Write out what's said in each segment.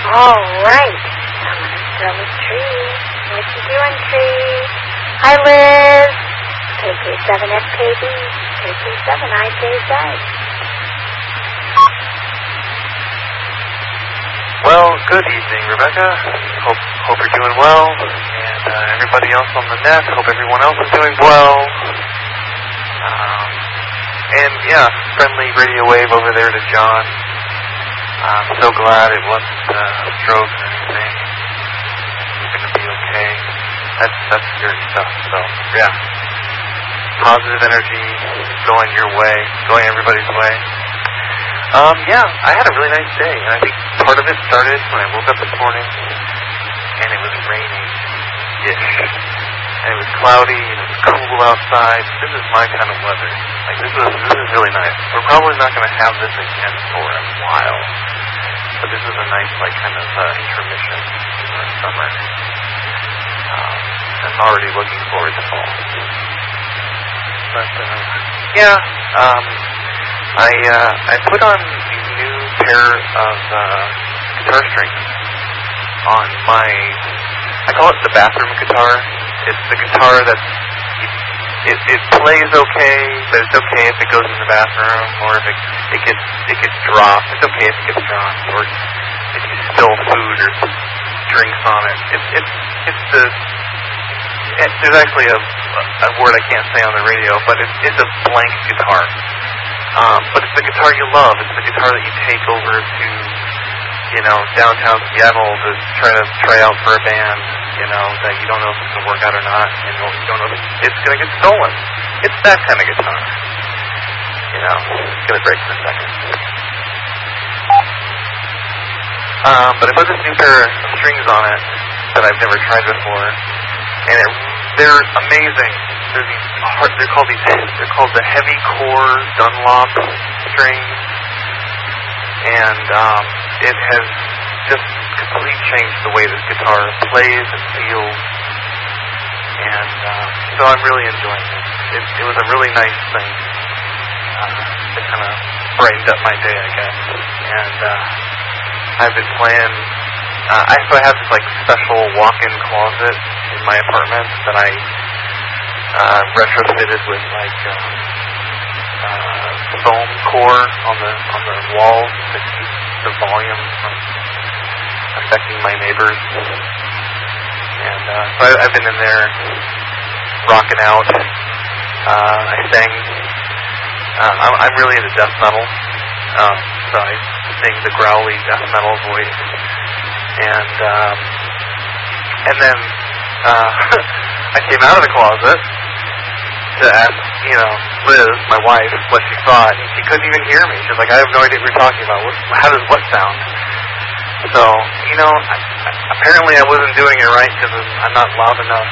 All right. I'm going to start with Tree. What you doing, Tree? Hi, Liz. KK7FKB. KK7IJZ. Well, good evening, Rebecca. Hope you're doing well. And everybody else on the net, hope everyone else is doing well. And yeah, friendly radio wave over there to John. I'm so glad it wasn't a stroke or anything. It's going to be okay. That's scary stuff. So yeah, positive energy going your way, going everybody's way. Yeah, I had a really nice day, and I think part of it started when I woke up this morning, and it was raining-ish, and it was cloudy, and it was cool outside. This is my kind of weather. Like, this is really nice. We're probably not going to have this again for a while, but this is a nice, like, kind of intermission in the summer. I'm already looking forward to fall. But, yeah, I put on these new pair of guitar strings on my, I call it the bathroom guitar. It's the guitar that it plays okay, but it's okay if it goes in the bathroom, or if it gets dropped. It's okay if it gets dropped, or if you spill food or drinks on it. There's actually a word I can't say on the radio, but it's a blank guitar. But it's the guitar you love. It's the guitar that you take over to, downtown Seattle to try out for a band, that you don't know if it's going to work out or not, and you don't know if it's going to get stolen. It's that kind of guitar. It's going to break in a second. But I put this new pair of strings on it that I've never tried before, and they're amazing. They're called the heavy core Dunlop strings, and it has just completely changed the way this guitar plays and feels, and so I'm really enjoying it. It was a really nice thing. It kind of brightened up my day, I guess, and I've been playing. I have this like special walk-in closet in my apartment that I retrofitted with like foam core on the walls to keep the volume from affecting my neighbors. And so I've been in there rocking out. I sang. I'm really into death metal, so I sing the growly death metal voice. And then I came out of the closet to ask, Liz, my wife, what she thought, and she couldn't even hear me. She was like, I have no idea what you're talking about. How does what sound? So, apparently I wasn't doing it right because I'm not loud enough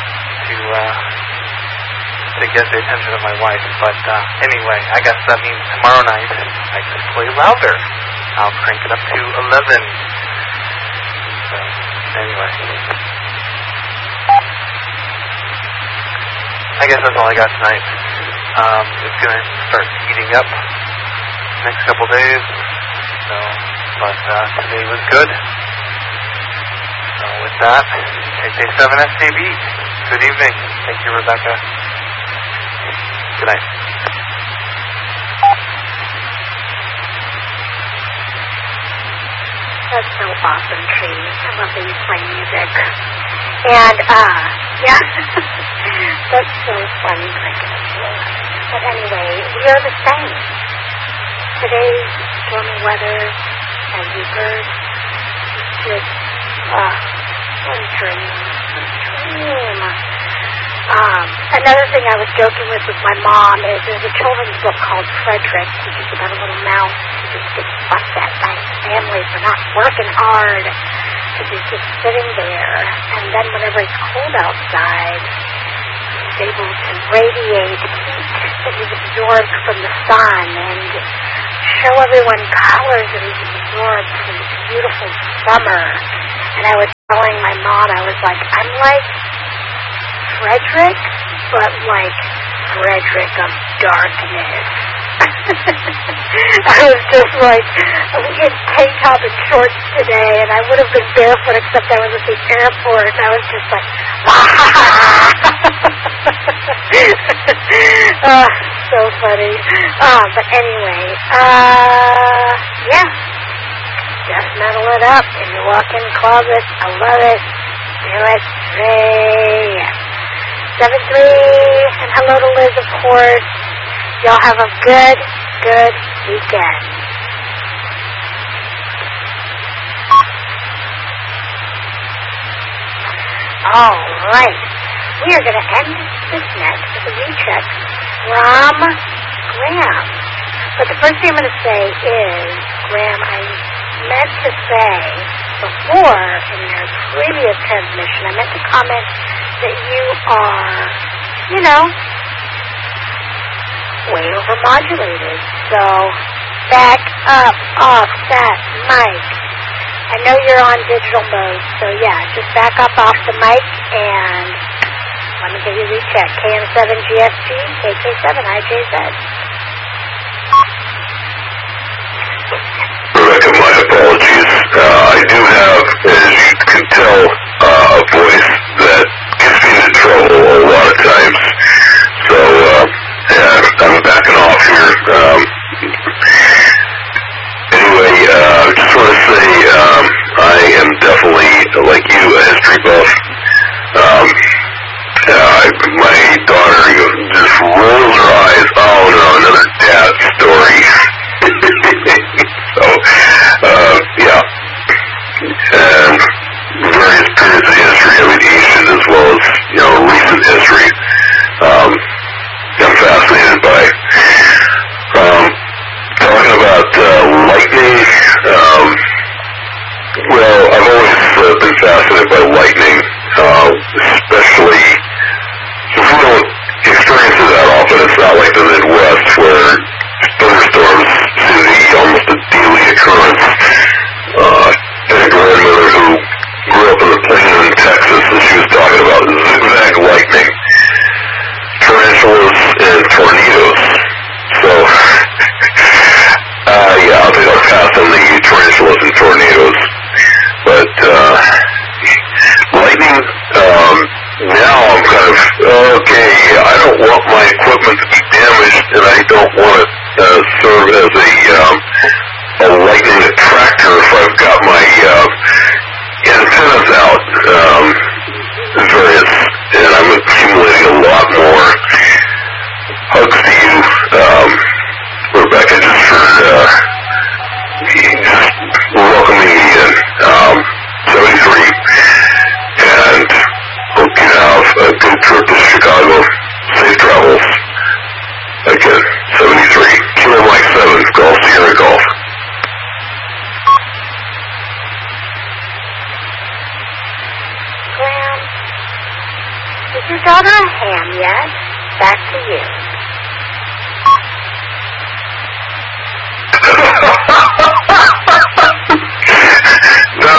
to get the attention of my wife. But anyway, I guess that means tomorrow night I can play louder. I'll crank it up to 11. So, anyway. I guess that's all I got tonight. It's going to start heating up next couple days. So, but today was good. So with that, KK7FKB. Good evening. Thank you, Rebecca. Good night. That's so awesome, Tree. I love that you play music. And, yeah, that's so fun. But anyway, we are the same. Today's stormy weather, as you heard, is just, what a dream. Another thing I was joking with my mom is there's a children's book called Frederick, which is about a little mouse who just gets fussed at by his family for not working hard, because he's just sitting there. And then whenever it's cold outside, he's able to radiate heat that he's absorbed from the sun and show everyone colors that he's absorbed from this beautiful summer. And I was telling my mom, I was like, I'm like Frederick, but like Frederick of darkness. I was just like, in tank top and shorts today, and I would have been barefoot except I was at the airport, and I was just like, so funny. But anyway, yeah. Just metal it up in your walk-in closet. I love it. Do it. Hey. 7-3, and hello to Liz, of course. Y'all have a good weekend. All right. We are going to end this next with a recheck from Graham. But the first thing I'm going to say is, Graham, I meant to say before in your previous transmission, I meant to comment that you are, way overmodulated. So back up off that mic. I know you're on digital mode, so yeah, just back up off the mic and let me get you recheck. KM7GSG, KK7IJZ. Rebecca, my apologies. I do have, as you can tell, a voice that gets me into trouble a lot of times. So, I'm backing off here. Anyway, I just want to say I am definitely, like you, a history buff. My daughter just rolls her eyes. Oh, no, another dad story. So, yeah. And various periods of history, ancient as well as, recent history. I'm fascinated by. Talking about lightning, well, I've always been fascinated by lightning, especially since we don't experience it that often. It's not like the Midwest where thunderstorms seem to be almost a daily occurrence. I had a grandmother who grew up in the plains in Texas, and she was talking about zigzag lightning, tarantulas, and tornadoes. So, yeah, I think I'll pass on the tarantulas and tornadoes. But, lightning, now I'm kind of, okay, I don't want my equipment to be damaged, and I don't want it to serve as a lightning attractor if I've got my antennas out, and I'm accumulating a lot more. Hugs to you, Rebecca, just for welcoming me in. 73, and hope you have a good trip to Chicago. Safe travels. Again, 73, Kilo Mike 7, Golf Sierra Golf. Graham, is your daughter a ham yet? Back to you. No,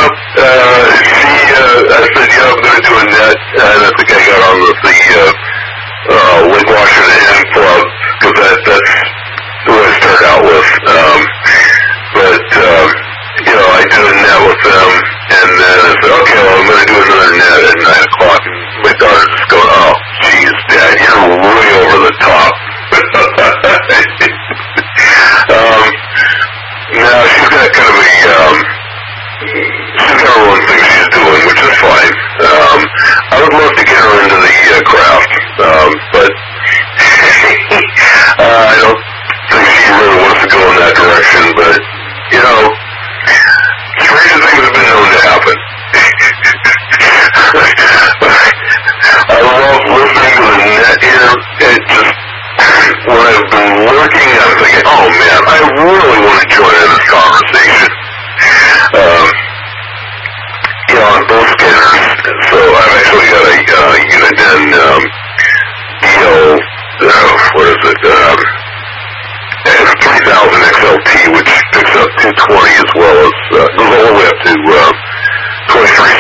I said, yeah, I'm going to do a net, and I think I got on the Lake Washington Club, because that's what I started out with. But, I did a net with them, and then I said, okay, well, I'm going to do another net at 9 o'clock, and my daughter just going, oh, geez, Dad, you're way over the top. Now, she's got kind of she's got her own thing she's doing, which is fine. I would love to get her into the craft, but I don't think she really wants to go in that direction, but, stranger things have been known to happen. I love listening to the net here. It just, when I've been lurking, I'm thinking, oh man, I really want to join in this conversation. On both scanners. So I've actually got a Uniden DL, what is it? It's 3000 XLT, which picks up 220 as well as, goes all the way up to 23